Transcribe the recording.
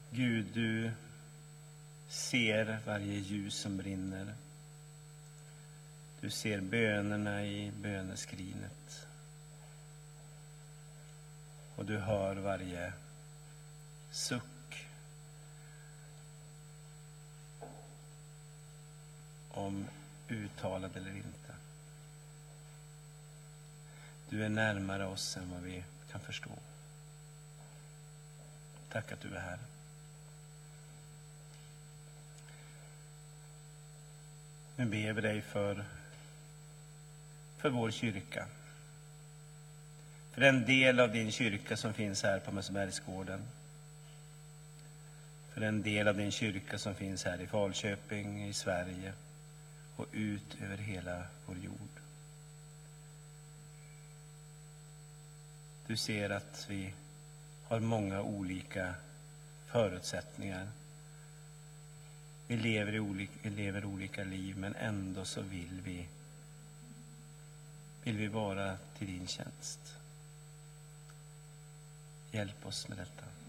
Gud, du ser varje ljus som brinner. Du ser bönerna i böneskrinet. Och du hör varje suck om uttalad eller inte. Du är närmare oss än vad vi kan förstå. Tack att du är här. Nu ber vi dig för vår kyrka. För den del av din kyrka som finns här på Mössebergsgården. För den del av din kyrka som finns här i Falköping, i Sverige och ut över hela vår jord. Du ser att vi har många olika förutsättningar. Vi lever olika liv, men ändå så vill vi vara till din tjänst. Hjälp oss med detta.